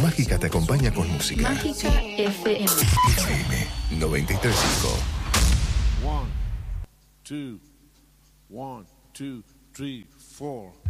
Mágica te acompaña con música. Mágica FM. FM 93.5. 1, 2, 1, 2, 3, 4.